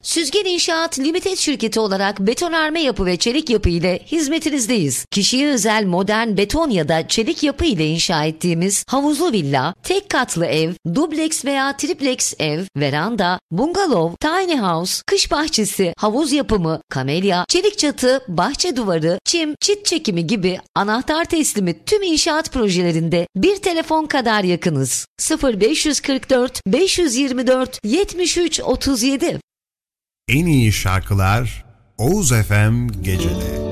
Süzgen İnşaat Limited şirketi olarak betonarme yapı ve çelik yapı ile hizmetinizdeyiz. Kişiye özel modern beton ya da çelik yapı ile inşa ettiğimiz havuzlu villa, tek katlı ev, dubleks veya triplex ev, veranda, bungalov, tiny house, kış bahçesi, havuz yapımı, kamelya, çelik çatı, bahçe duvarı, çim, çit çekimi gibi anahtar teslimi tüm inşaat projelerinde bir telefon kadar yakınız. 0544 524 73 37. En iyi şarkılar Oğuz FM Gece'de.